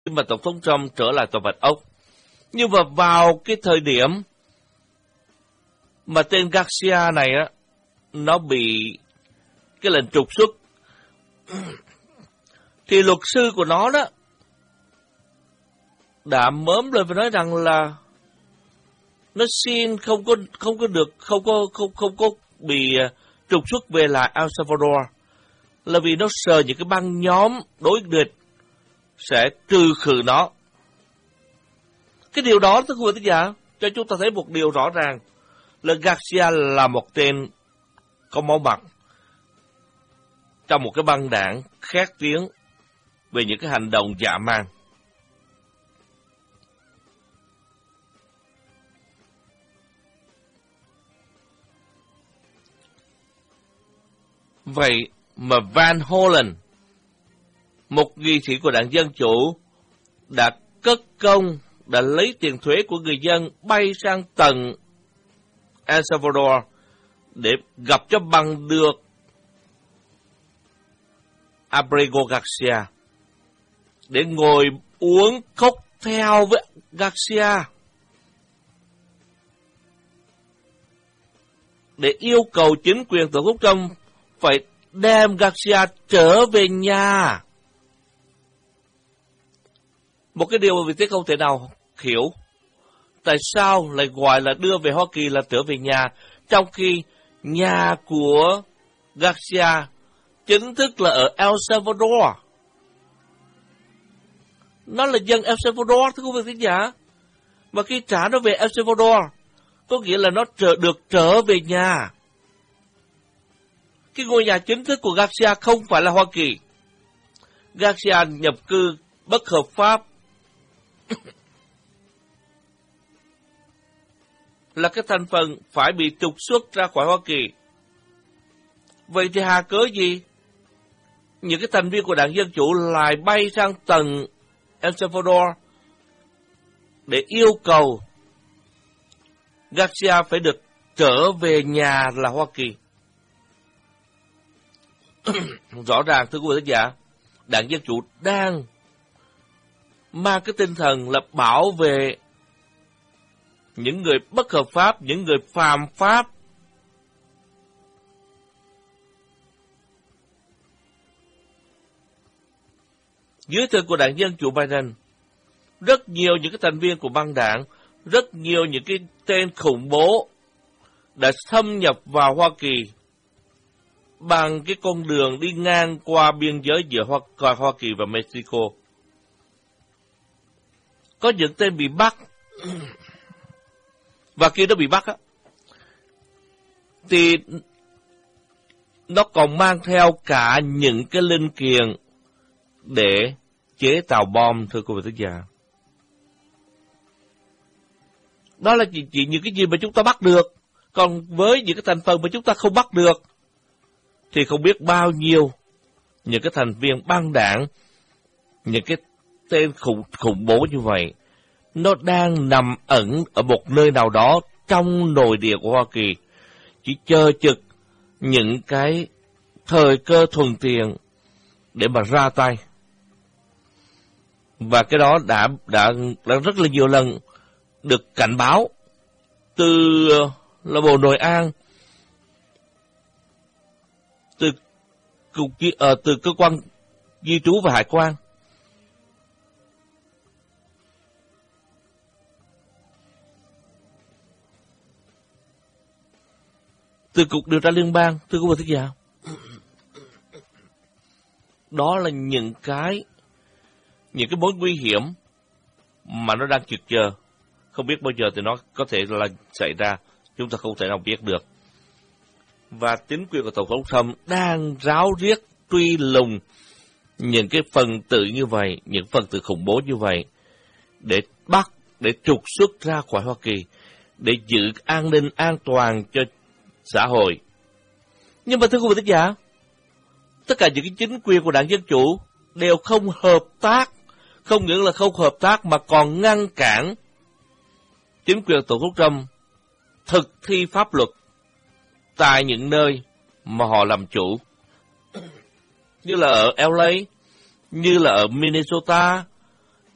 mà Tổng thống Trump trở lại Tòa Bạch Ốc. Nhưng mà vào cái thời điểm mà tên Garcia này á, nó bị cái lệnh trục xuất, thì luật sư của nó đó đã mớm lên và nói rằng là nó xin không có bị trục xuất về lại El Salvador, là vì nó sợ những cái băng nhóm đối địch sẽ trừ khử nó. Cái điều đó, thưa quý vị giả, cho chúng ta thấy một điều rõ ràng là Garcia là một tên có máu mặt trong một cái băng đảng khét tiếng về những cái hành động dã man. Vậy mà Van Hollen, một nghị sĩ của đảng Dân Chủ, đã cất công, đã lấy tiền thuế của người dân bay sang tận El Salvador để gặp cho bằng được Abrego Garcia, để ngồi uống cocktail với Garcia, để yêu cầu chính quyền Tổng thống Trump phải đem Garcia trở về nhà. Một cái điều mà vị thế không thể nào hiểu, tại sao lại gọi là đưa về Hoa Kỳ là trở về nhà, trong khi nhà của Garcia chính thức là ở El Salvador. Nó là dân El Salvador, thưa quý vị khán giả. Mà khi trả nó về El Salvador, có nghĩa là nó được trở về nhà. Cái ngôi nhà chính thức của Garcia không phải là Hoa Kỳ. Garcia nhập cư bất hợp pháp là cái thành phần phải bị trục xuất ra khỏi Hoa Kỳ. Vậy thì hà cớ gì những cái thành viên của đảng Dân Chủ lại bay sang tận El Salvador để yêu cầu Garcia phải được trở về nhà là Hoa Kỳ? Rõ ràng, thưa quý vị khán giả, đảng Dân Chủ đang mang cái tinh thần là bảo vệ những người bất hợp pháp, những người phạm pháp. Dưới thời của đảng Dân Chủ Biden, rất nhiều những cái thành viên của băng đảng, rất nhiều những cái tên khủng bố đã xâm nhập vào Hoa Kỳ bằng cái con đường đi ngang qua biên giới giữa Hoa Kỳ và Mexico. Có những tên bị bắt, và khi nó bị bắt á, thì nó còn mang theo cả những cái linh kiện để chế tạo bom, thưa quý vị khán giả. Đó là chỉ những cái gì mà chúng ta bắt được. Còn với những cái thành phần mà chúng ta không bắt được, thì không biết bao nhiêu những cái thành viên băng đảng, những cái tên khủng bố như vậy, nó đang nằm ẩn ở một nơi nào đó trong nội địa của Hoa Kỳ, chỉ chờ chực những cái thời cơ thuận tiện để mà ra tay. Và cái đó đã rất là nhiều lần được cảnh báo từ là Bộ Nội an, từ cơ quan di trú và hải quan. Từ Cục Điều tra Liên bang, thưa quý vị khán giả. Đó là những cái mối nguy hiểm mà nó đang trực chờ. Không biết bao giờ thì nó có thể là xảy ra, chúng ta không thể nào biết được. Và chính quyền của Tổng thống Trump đang ráo riết truy lùng những cái phần tử như vậy, những phần tử khủng bố như vậy, để bắt, để trục xuất ra khỏi Hoa Kỳ, để giữ an ninh an toàn cho xã hội. Nhưng mà thưa quý vị khán giả, tất cả những cái chính quyền của đảng Dân Chủ đều không hợp tác, không những là không hợp tác mà còn ngăn cản chính quyền Tổng thống Trump thực thi pháp luật tại những nơi mà họ làm chủ, như là ở LA, như là ở Minnesota,